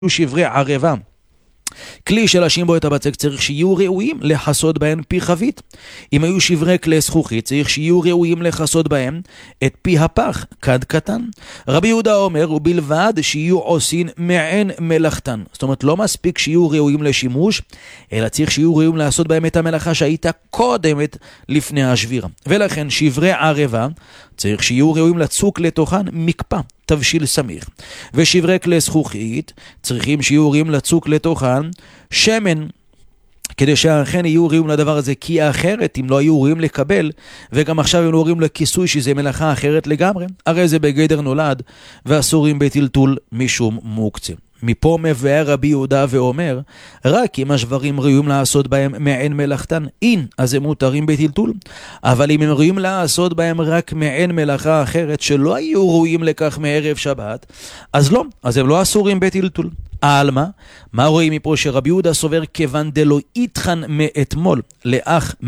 שברי ערבה, כלי שלשים בו את הבצק, צריך שיהיו ראויים לחסות בהן פי חבית. אם היו שברי כלי זכוכית, צריך שיהיו ראויים לחסות בהם את פי הפח, כד קטן. רבי יהודה אומר, ובלבד שיהיו עושים מעין מלאכתן. זאת אומרת, לא מספיק שיהיו ראויים לשימוש, אלא צריך שיהיו ראויים לעשות בהם את המלאכה שהייתה קודמת לפני השבירה. ולכן שברי ערבה צריך שיהיו ראויים לצוק לתוכן מקפא, תבשיל סמיך. ושברי כלי זכוכית צריכים שיהיו ראויים לצוק לתוכן שמן, כדי שאכן יהיו ראויים לדבר הזה, כי אחרת אם לא היו ראויים לקבל, וגם עכשיו הם לא ראויים לכיסוי שזה מלאכה אחרת לגמרי, הרי זה בגדר נולד ואסורים בטלטול משום מוקצה. מפה מבאר רבי יהודה ואומר, רק אם השברים ראויים לעשות בהם מעין מלאכתן, אין, אז הם מותרים בטלטול. אבל אם הם ראויים לעשות בהם רק מעין מלאכה אחרת, שלא היו ראויים לכך מערב שבת, אז לא, אז הם לא אסורים בטלטול. מה רואים מפה שרבי יהודה סובר כיוון דלא איתחן מאתמול לאח